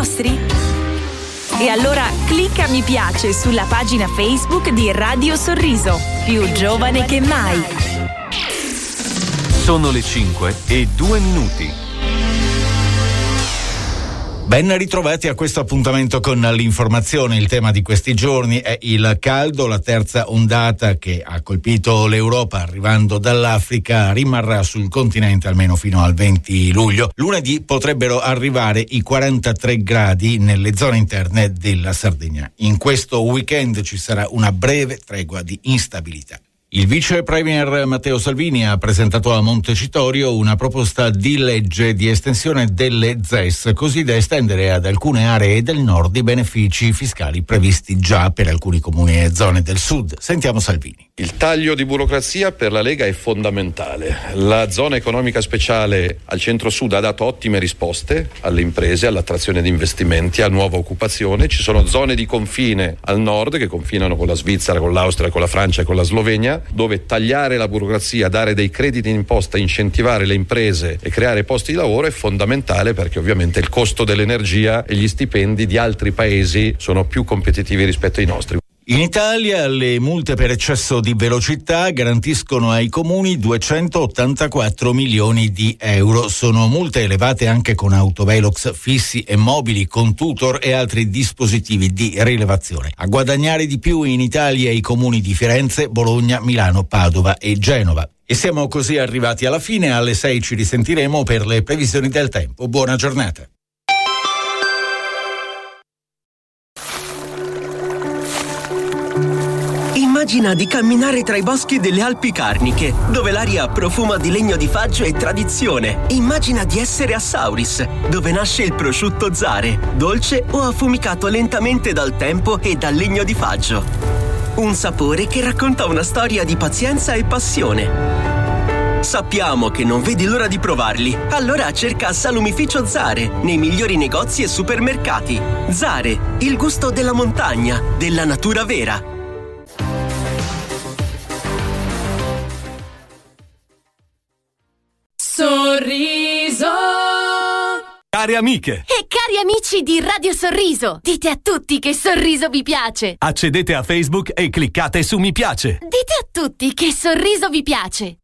nostri? E allora clicca mi piace sulla pagina Facebook di Radio Sorriso, più giovane che mai. Sono le 5:02. Ben ritrovati a questo appuntamento con l'informazione. Il tema di questi giorni è il caldo. La terza ondata che ha colpito l'Europa arrivando dall'Africa rimarrà sul continente almeno fino al 20 luglio. Lunedì potrebbero arrivare i 43 gradi nelle zone interne della Sardegna. In questo weekend ci sarà una breve tregua di instabilità. Il vice premier Matteo Salvini ha presentato a Montecitorio una proposta di legge di estensione delle ZES, così da estendere ad alcune aree del nord i benefici fiscali previsti già per alcuni comuni e zone del sud. Sentiamo Salvini. Il taglio di burocrazia per la Lega è fondamentale. La zona economica speciale al centro-sud ha dato ottime risposte alle imprese, all'attrazione di investimenti, a nuova occupazione. Ci sono zone di confine al nord che confinano con la Svizzera, con l'Austria, con la Francia e con la Slovenia, dove tagliare la burocrazia, dare dei crediti d'imposta, incentivare le imprese e creare posti di lavoro è fondamentale, perché ovviamente il costo dell'energia e gli stipendi di altri paesi sono più competitivi rispetto ai nostri. In Italia le multe per eccesso di velocità garantiscono ai comuni 284 milioni di euro. Sono multe elevate anche con autovelox fissi e mobili, con tutor e altri dispositivi di rilevazione. A guadagnare di più in Italia i comuni di Firenze, Bologna, Milano, Padova e Genova. E siamo così arrivati alla fine. Alle 6 ci risentiremo per le previsioni del tempo. Buona giornata. Immagina di camminare tra i boschi delle Alpi Carniche, dove l'aria profuma di legno di faggio e tradizione. Immagina di essere a Sauris, dove nasce il prosciutto Zare, dolce o affumicato lentamente dal tempo e dal legno di faggio. Un sapore che racconta una storia di pazienza e passione. Sappiamo che non vedi l'ora di provarli, allora cerca Salumificio Zare nei migliori negozi e supermercati. Zare, il gusto della montagna, della natura vera. Sorriso. Cari amiche e cari amici di Radio Sorriso, dite a tutti che Sorriso vi piace. accedete a Facebook e cliccate su mi piace. Dite a tutti che Sorriso vi piace.